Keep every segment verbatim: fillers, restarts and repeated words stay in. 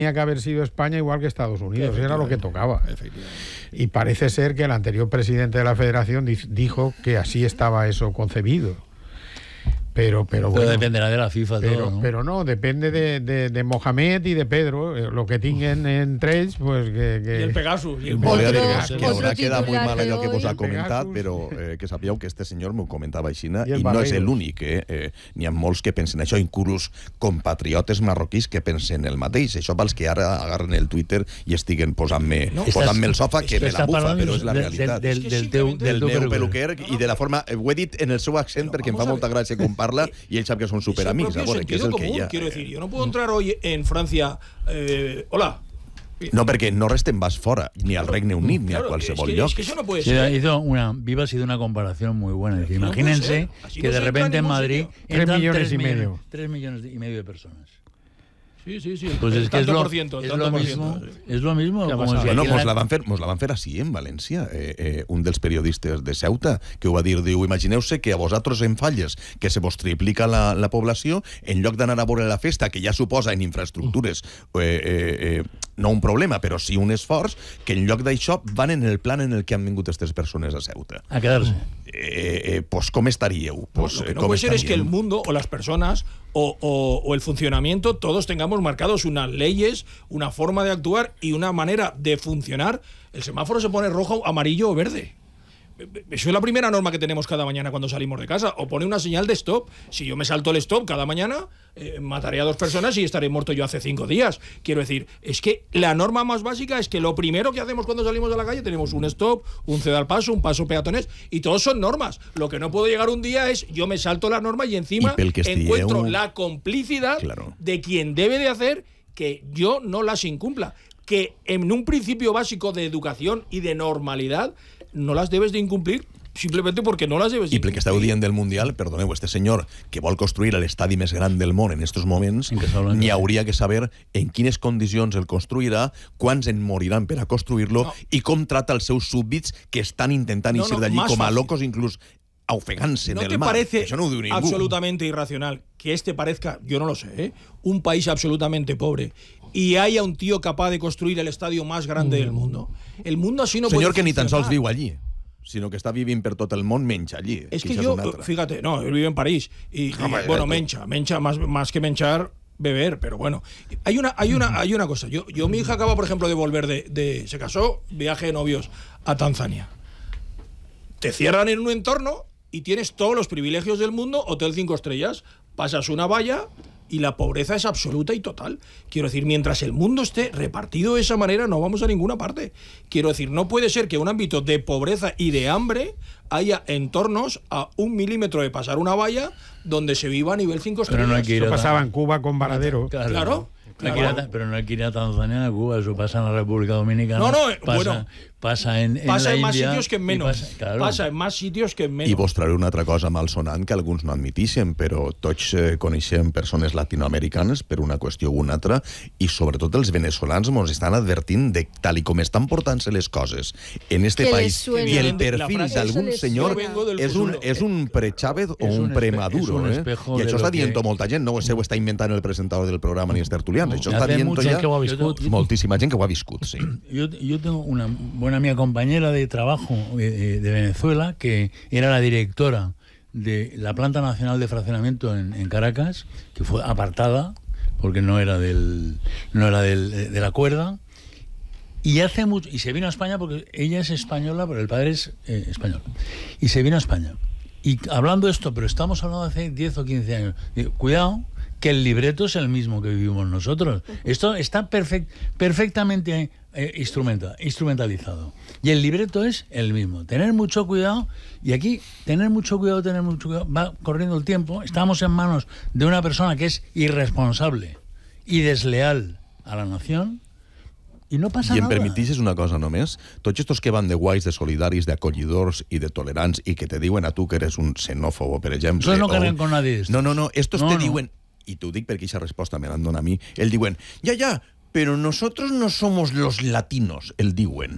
tenía que haber sido España igual que Estados Unidos, era lo que tocaba. Y parece ser que el anterior presidente de la Federación dijo que así estaba eso concebido. Pero, pero, pero bueno, dependerá de la FIFA pero, todo, ¿no? Pero no, depende de, de, de Mohamed y de Pedro, lo que tinguen entre ells, pues que... que... I el Pegasus. I el Volia dir Pegasus. que haurà quedat molt mal allò que vos ha El comentat, Pegasus. però eh, que sapíeu que este senyor m'ho comentava així, i, I el no és Barreiros. l'únic, eh? eh n'hi ha molts que pensen això, inclús compatriotes marroquís que pensen el mateix. Això pels que ara agarren el Twitter i estiguen posant-me No, posant-me el sofà, que me la Estàs bufa, parlant però és la del- realitat. del, del, del, teu, Del teu meu peluquer. peluquer i de la forma... Ho he dit en el seu accent perquè em fa molta gràcia com parla i ell sap que són Es el superamics, a propio veure, que és sentido el que común, hi ha. quiero decir, yo no puedo entrar hoy en Francia. Eh, hola. No, perquè no resten vas fora, ni al Regne Unit, ni a Claro, qualsevol es que, lloc. Es que eso no puede Sí, ser. hizo una, Viva ha sido una comparación muy buena. Dice, no puede imagínense ser. Así que no de se entra repente en en ningún Madrid sitio. Tres entran millones tres y millones, medio. tres millones y medio de personas. Sí, sí, sí. Pues el es que es tanto lo, por ciento, el es tanto lo por mismo, ciento, sí. es lo mismo. ¿Qué ha Como pasado? si Bueno, aquí mos la- la van fer, mos la van fer així en València. Eh, eh, un dels periodistes de Ceuta que ho va dir, diu, imagineu-se que a vosaltres en falles que se vos triplica la, la població, en lloc d'anar a veure la festa, que ja suposa en infraestructures eh, eh, eh, no un problema, però sí un esforç, que en lloc d'això van en el plan en el que han vingut aquestes persones a Ceuta. a quedarse. Eh, eh, pues com estaríeu? Pues, No, lo que eh, no com puede ser es que el estaríem? mundo o las personas o, o- o el funcionamiento todos tengamos marcados unas leyes, una forma de actuar y una manera de funcionar. El semáforo se pone rojo, amarillo o verde. Eso es la primera norma que tenemos cada mañana cuando salimos de casa. O pone una señal de stop. Si yo me salto el stop cada mañana, eh, mataré a dos personas y estaré muerto yo hace cinco días. Quiero decir, es que la norma más básica es que lo primero que hacemos cuando salimos a la calle tenemos un stop, un ceda al paso, un paso peatones, y todos son normas. Lo que no puedo llegar un día es yo me salto la norma y encima I pel que estigueu- encuentro la complicidad Claro. de quien debe de hacer que yo no las incumpla. Que en un principio básico de educación y de normalidad no las debes de incumplir simplemente porque no las debes de I pel que esteu dient del Mundial, perdoneu, este senyor que vol construir l'estadi més gran del món en estos moments, En Casablanca. n'hi hauria que saber en quines condicions el construirà, quants en moriran per a construir-lo No. i com trata els seus súbdits que estan intentant No, eixir no, d'allí más com a fácil. locos, inclús ofegant-se en ¿No el te mar. parece Això no ho diu ningú. absolutamente irracional que este parezca, yo no lo sé, ¿eh? un país absolutamente pobre y haya un tío capaz de construir el estadio más grande del mundo? El mundo así no Senyor puede que ni tan sols funcionar. viu allí, sinó que està vivint per tot el món menys allí. Es que això yo, és una altra. fíjate, no, él vive en París y, y, Hombre, bueno, tú- mencha, mencha, más, más que menchar, beber, pero bueno. Hay una, hay una, hay una cosa. Yo, yo mi hija acaba, por ejemplo, de volver de, de, se casó, viaje de novios a Tanzania. Te cierran en un entorno y tienes todos los privilegios del mundo, hotel cinco estrellas, pasas una valla y la pobreza es absoluta y total. Quiero decir, mientras el mundo esté repartido de esa manera, no vamos a ninguna parte. Quiero decir, no puede ser que en un ámbito de pobreza y de hambre haya entornos a un milímetro de pasar una valla donde se viva a nivel cinco Pero estrellas. no hay que ir Eso a pasaba en Cuba con Varadero. Claro. No hay que ir a Claro. Ta- pero no hay que ir a Tanzania, a Cuba, eso pasa en la República Dominicana. No, no, pasa, bueno. pasa en, en Pasa la en más India sitios que en y menos. Pasa, claro. Pasa en más sitios que en menos. I vos trauré una altra cosa malsonant que alguns no admitixen, però tots eh, coneixem persones latinoamericanes per una qüestió o una altra, i sobretot els venezolans mos estan advertint de tal i com estan portant-se les coses en este Que les país. suena. I el La perfil frase- d'algun Eso les senyor suena. Yo vengo del és un, futuro. és un pre-Chávez o És un un espe- premaduro. és un Eh? espejo I de això lo està dient que- molta gent, no ho ho està inventant el presentador del programa ni els tertulians. Això està Hace dient mucho ja que ho ha viscut. moltíssima gent que ho ha viscut, sí. Yo, yo tengo una buena amiga compañera de trabajo eh, de Venezuela que era la directora de la planta nacional de fraccionamiento en, en Caracas, que fue apartada porque no era del no era del, de la cuerda, y hace mucho y se vino a España porque ella es española pero el padre es eh, español, y se vino a España y hablando de esto, pero estamos hablando de hace diez o quince años. Digo, cuidado que el libreto es el mismo que vivimos nosotros. Esto está perfect, perfectamente eh, instrumenta, instrumentalizado. Y el libreto es el mismo. Tener mucho cuidado, y aquí tener mucho cuidado, tener mucho cuidado, va corriendo el tiempo, estamos en manos de una persona que es irresponsable y desleal a la nación, i no passa I em nada. permitixes una cosa només? Tots estos que van de guais, de solidaris, de acollidors i de tolerants i que te diuen a tu que eres un xenòfobo, per exemple... Esos no o- cargan con nadie de estos. No, no, no, estos No, te no. diuen... I t'ho dic perquè aquesta resposta me l'han donat a mi. El diuen, ya, ya, pero nosotros no somos los latinos, el diuen.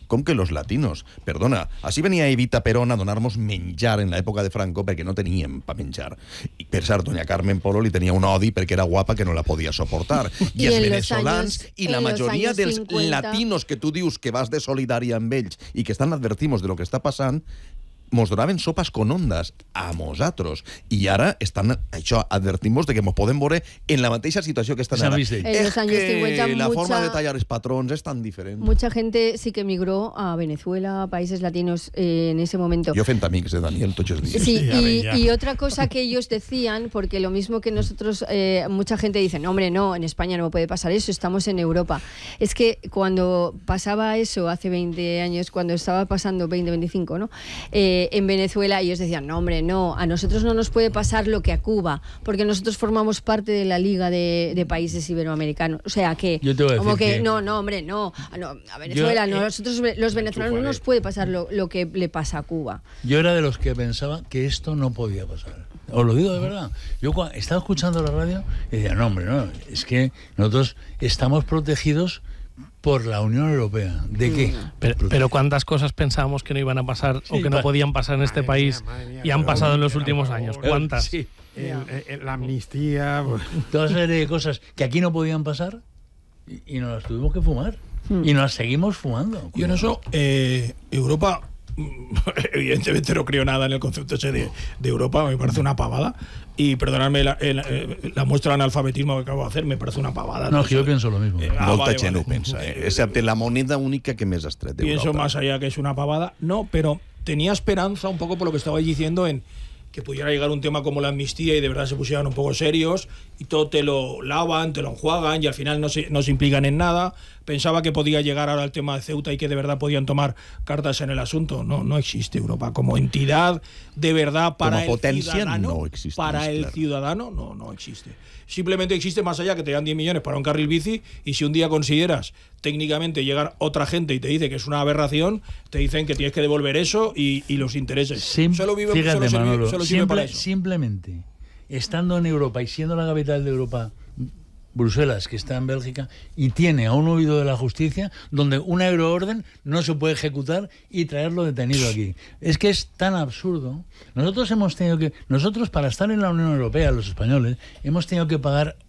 com que los latinos. Perdona, així venia Evita Perón a donar-nos menjar en l'època de Franco perquè no teníem pa menjar. I per cert, doña Carmen Polo li tenia un odi perquè era guapa que no la podia soportar. I, I els venezolans años, i la majoria dels cincuenta... latinos que tu dius que vas de solidària amb ells i que estan advertimos de lo que està passant, mos donaven sopes con ondas a nosaltres. I ara estan, això, advertimos de que mos podem veure en la mateixa situació que estan ara. En los años cincuenta, la mucha, forma de tallar els patrons es tan diferente. Mucha gente sí que emigró a Venezuela, a países latinos eh, en ese momento. Yo fent amics de Daniel tots els días. Sí, y, y otra cosa que ellos decían, porque lo mismo que nosotros, eh, mucha gente dice, no, hombre, no, en España no puede pasar eso, estamos en Europa. Es que cuando pasaba eso hace veinte años, cuando estaba pasando veinte, veinticinco, ¿no? Eh, en Venezuela ellos decían, no hombre, no, a nosotros no nos puede pasar lo que a Cuba, porque nosotros formamos parte de la Liga de, de Países Iberoamericanos. O sea que, como que, que, no, no, hombre, no, no a Venezuela, yo, no, nosotros los venezolanos no nos puede pasar lo, lo que le pasa a Cuba. Yo era de los que pensaba que esto no podía pasar. Os lo digo de verdad. Yo cuando estaba escuchando la radio y decía, no hombre, no, es que nosotros estamos protegidos por la Unión Europea. ¿De qué? Pero, pero cuántas cosas pensábamos que no iban a pasar sí, o que no podían pasar en este país mía, mía, y han pasado en los últimos años. ¿Cuántas? Sí. El, el, la amnistía... Toda serie de cosas que aquí no podían pasar y, y nos las tuvimos que fumar. Hmm. Y nos las seguimos fumando. Y en eso, eh, Europa... evidentemente no creo nada en el concepto ese de, de Europa, me parece una pavada. Y perdonadme la, la, la muestra de analfabetismo que acabo de hacer, me parece una pavada. No, que yo pienso lo mismo. Eh, ah, Molta vale, gent vale. ho pensa, eh? Excepte la moneda única que més estret d'Europa. Pienso más allá que es una pavada. No, pero tenía esperanza un poco por lo que estabais diciendo en que pudiera llegar un tema como la amnistía y de verdad se pusieran un poco serios y todo te lo lavan, te lo enjuagan y al final no se, no se implican en nada. Pensaba que podía llegar ahora al tema de Ceuta y que de verdad podían tomar cartas en el asunto. No, no existe Europa como entidad de verdad para como el potencia ciudadano. No existe, para el claro. ciudadano no, no existe. Simplemente existe más allá que te dan diez millones para un carril bici y si un día consideras técnicamente llegar otra gente y te dice que es una aberración, te dicen que tienes que devolver eso y, y los intereses. Sim, solo vive, fíjate, solo Manolo, sirve, solo simple, sirve para eso. Simplemente, estando en Europa y siendo la capital de Europa, Bruselas, que está en Bélgica, y tiene a un oído de la justicia donde una euroorden no se puede ejecutar y traerlo detenido aquí. Es que es tan absurdo. Nosotros hemos tenido que... Nosotros, para estar en la Unión Europea, los españoles, hemos tenido que pagar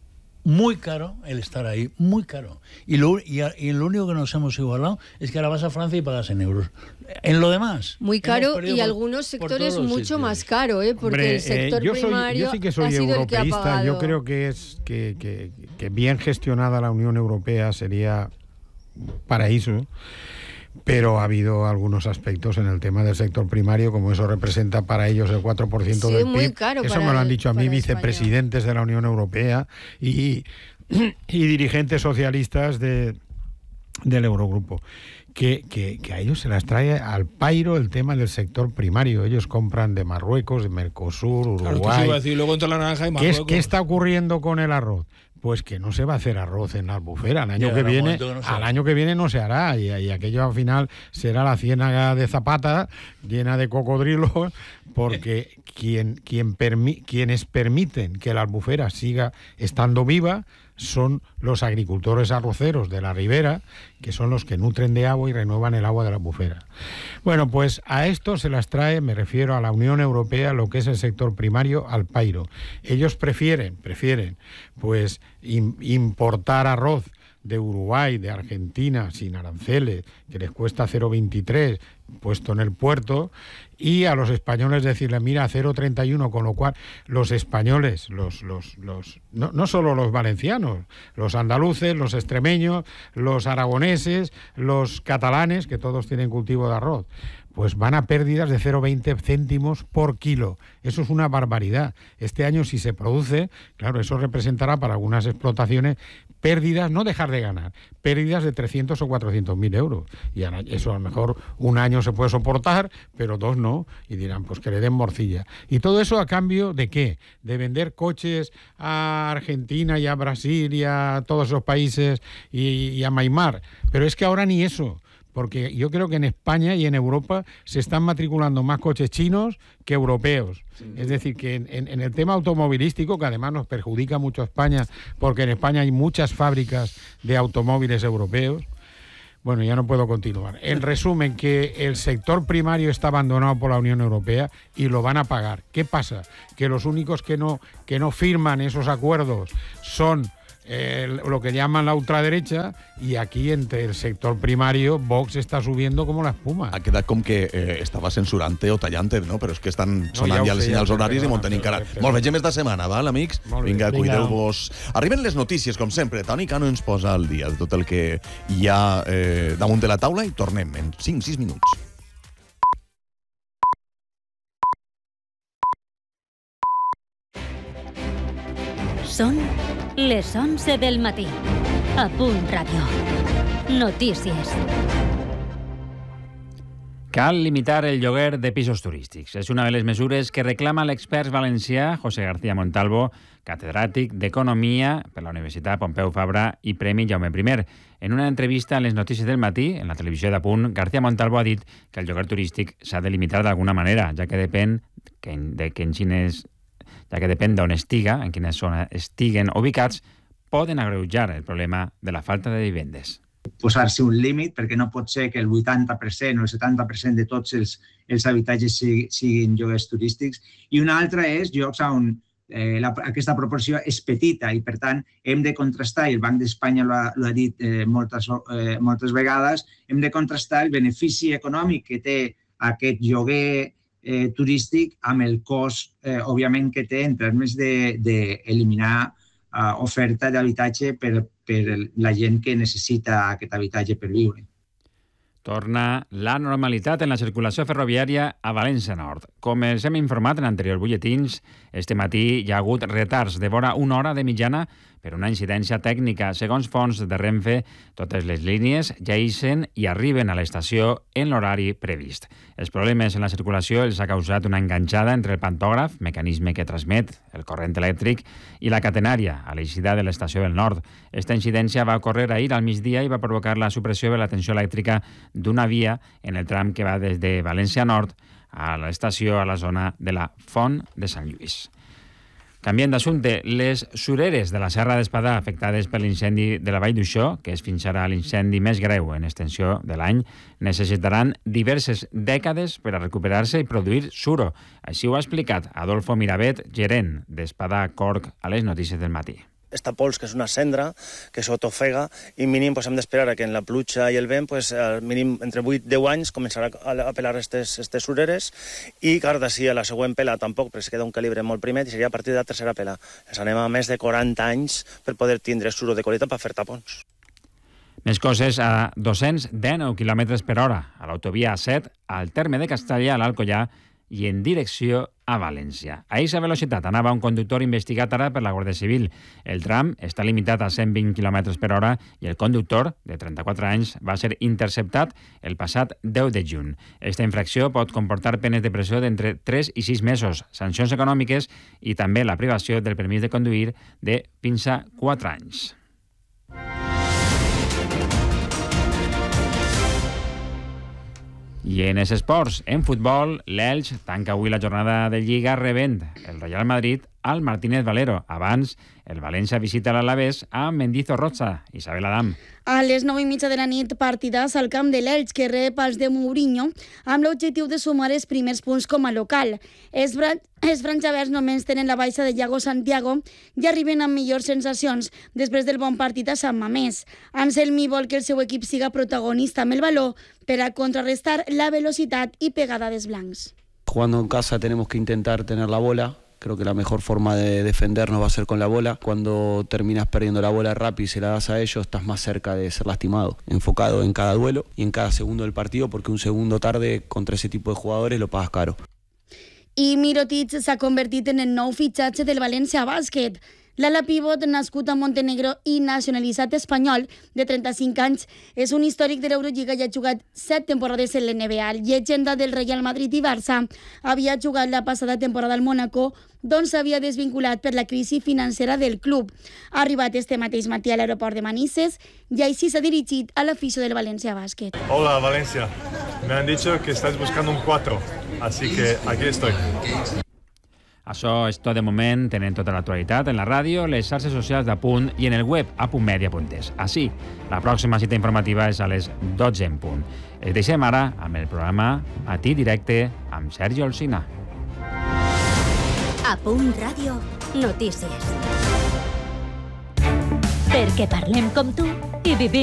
muy caro el estar ahí, muy caro. Y lo, y, y lo único que nos hemos igualado es que ahora vas a Francia y pagas en euros. En lo demás... Muy caro y por, algunos sectores mucho sitios. Más caro, ¿eh? Porque Hombre, el sector eh, yo primario soy, yo sí que soy ha sido europeísta. El que ha pagado. Yo creo que, es, que, que, que bien gestionada la Unión Europea sería paraíso. Pero ha habido algunos aspectos en el tema del sector primario, como eso representa para ellos el cuatro por ciento sí, del muy P I B. Caro eso me lo han dicho a mí vicepresidentes de la Unión Europea y, y dirigentes socialistas de, del Eurogrupo. Que, que, que a ellos se las trae al pairo el tema del sector primario. Ellos compran de Marruecos, de Mercosur, Uruguay. Claro, iba a decir, luego entra la naranja y Marruecos. ¿Qué, es, ¿Qué está ocurriendo con el arroz? Pues que no se va a hacer arroz en la Albufera. El año ya, que viene, que no al año que viene no se hará. Y, y aquello al final será la ciénaga de Zapata llena de cocodrilos, porque quien, quien permi, quienes permiten que la Albufera siga estando viva son los agricultores arroceros de la ribera, que son los que nutren de agua y renuevan el agua de la Albufera. Bueno, pues a esto se las trae, me refiero a la Unión Europea, lo que es el sector primario, al pairo. Ellos prefieren, prefieren, pues, in, importar arroz de Uruguay, de Argentina, sin aranceles, que les cuesta cero coma veintitrés, puesto en el puerto, y a los españoles decirle, mira, cero coma treinta y uno, con lo cual los españoles, los, los, los no, no solo los valencianos, los andaluces, los extremeños, los aragoneses, los catalanes, que todos tienen cultivo de arroz, pues van a pérdidas de cero coma veinte céntimos por kilo. Eso es una barbaridad. Este año, si se produce, claro, eso representará para algunas explotaciones pérdidas, no dejar de ganar, pérdidas de trescientos o cuatrocientos mil euros. Y eso a lo mejor un año se puede soportar, pero dos no. Y dirán, pues que le den morcilla. Y todo eso a cambio de ¿qué? De vender coches a Argentina y a Brasil y a todos esos países y, y a Maimar. Pero es que ahora ni eso. Porque yo creo que en España y en Europa se están matriculando más coches chinos que europeos. Sí. Es decir, que en, en, en el tema automovilístico, que además nos perjudica mucho a España, porque en España hay muchas fábricas de automóviles europeos, Bueno, ya no puedo continuar. En resumen, que el sector primario está abandonado por la Unión Europea y lo van a pagar. ¿Qué pasa? Que los únicos que no, que no firman esos acuerdos son eh, lo que llaman la ultraderecha, y aquí entre el sector primario Vox està subiendo como la espuma. Ha quedat com que eh, estava censurante o tallante, no? Però és que estan sonant no, ja ja els senyals ja horaris perdona, i monten encara. però, però, Molt bé, gent més de setmana, val, amics? Vinga, cuideu-vos. Arriben les notícies, com sempre. Toni Cano ens posa al dia de tot el que hi ha eh, damunt de la taula i tornem en cinc sis minuts. Són les onze del matí. A Punt Ràdio. Notícies. Cal limitar el lloguer de pisos turístics. És una de les mesures que reclama l'expert valencià José García Montalvo, catedràtic d'Economia per la Universitat Pompeu Fabra i Premi Jaume I. En una entrevista a les Notícies del Matí, en la televisió de Punt, García Montalvo ha dit que el lloguer turístic s'ha de limitar d'alguna manera, ja que depèn de que en quines ja que depèn d'on estiga, en quina zona estiguen ubicats, poden agreujar el problema de la falta de vivendes. Posar-se un límit, perquè no pot ser que el vuitanta per cent o el setanta per cent de tots els, els habitatges siguin lloguers turístics. I una altra és llocs on eh, la, aquesta proporció és petita i, per tant, hem de contrastar, i el Banc d'Espanya l'ha ha dit eh, moltes, eh, moltes vegades, hem de contrastar el benefici econòmic que té aquest lloguer Eh, turístic amb el cost, eh, òbviament, que té en termes d'eliminar eh, oferta d'habitatge per, per la gent que necessita aquest habitatge per viure. Torna la normalitat en la circulació ferroviària a València Nord. Com els hem informat en anteriors butlletins, este matí hi ha hagut retards de vora una hora de mitjana per una incidència tècnica. Segons fonts de Renfe, totes les línies ja ixen i arriben a l'estació en l'horari previst. Els problemes en la circulació els ha causat una enganxada entre el pantògraf, mecanisme que transmet el corrent elèctric, i la catenària, a l'eixida de l'estació del Nord. Esta incidència va ocórrer ahir al migdia i va provocar la supressió de la tensió elèctrica d'una via en el tram que va des de València Nord a l'estació a la zona de la Font de Sant Lluís. Canviant d'assumpte, les sureres de la Serra d'Espadà afectades per l'incendi de la Vall d'Uixó, que és fins ara l'incendi més greu en extensió de l'any, necessitaran diverses dècades per a recuperar-se i produir suro. Així ho ha explicat Adolfo Miravet, gerent d'Espadà Corc, a les Notícies del Matí. Esta pols, que és una cendra, que s'autofega, i mínim pues, hem d'esperar que en la pluja i el vent, pues, al mínim entre vuit i deu anys, començarà a pelar aquestes sureres, i clar, d'ací a la següent pela tampoc, perquè es queda un calibre molt primet, i seria a partir de la tercera pela. Ens anem a més de quaranta anys per poder tindre suro de qualitat per fer tapons. Més coses a dos-cents dinou quilòmetres per hora, a l'autovia A set, al terme de Castalla, a l'Alcoià, i en direcció a València. A aquesta velocitat anava un conductor investigat ara per la Guàrdia Civil. El tram està limitat a cent vint quilòmetres per hora i el conductor, de trenta-quatre anys, va ser interceptat el passat deu de juny. Esta infracció pot comportar penes de presó d'entre tres i sis mesos, sancions econòmiques i també la privació del permís de conduir de fins a quatre anys. I en els esports, en futbol, l'Elx tanca avui la jornada de Lliga rebent el Real Madrid al Martínez Valero. Abans, el València visita l'Alavés a Mendizorroza. Isabel Adam. A les nou i mitja de la nit, partidàs al camp de l'Elx, que rep els de Mourinho, amb l'objectiu de sumar els primers punts com a local. Els, els franjaverds només tenen la baixa de Iago Santiago i arriben amb millors sensacions després del bon partit a Sant Mamés. Anselmi vol que el seu equip siga protagonista amb el baló per a contrarrestar la velocitat i pegada dels blancs. Jugando en casa tenemos que intentar tener la bola. Creo que la mejor forma de defendernos va a ser con la bola. Cuando terminas perdiendo la bola rápido y se la das a ellos, estás más cerca de ser lastimado. Enfocado en cada duelo y en cada segundo del partido, porque un segundo tarde contra ese tipo de jugadores lo pagas caro. I Mirotic s'ha convertit en el nou fitxatge del València Bàsquet. L'ala pivot, nascut a Montenegro i nacionalitzat espanyol, de trenta-cinc anys, és un històric de l'Eurolliga i ha jugat set temporades en l'N B A. Llegenda del Real Madrid i Barça, havia jugat la passada temporada al Mónaco, d'on s'havia desvinculat per la crisi financera del club. Ha arribat este mateix matí a l'aeroport de Manises i així s'ha dirigit a l'afició del València Bàsquet. Hola, Valencia. Me han dicho que estás buscando un cuatro, así que aquí estoy. Això és tot de moment. Tenen tota l'actualitat en la ràdio, les xarxes socials d'Apunt i en el web apuntmedia punt es. Així, la pròxima cita informativa és a les dotze en punt. Es deixem ara amb el programa Matí Directe amb Sergi Olsina. Apunt Ràdio, notícies. Perquè parlem com tu i vivim